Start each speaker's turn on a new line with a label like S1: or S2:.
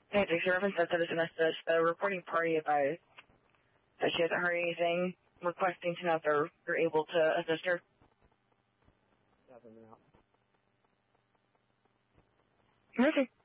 S1: Hey, Dixie Reference said this message. The reporting party advised that she hasn't heard anything, requesting to know if they're able to assist her.
S2: Yeah, I've been out.
S1: Okay.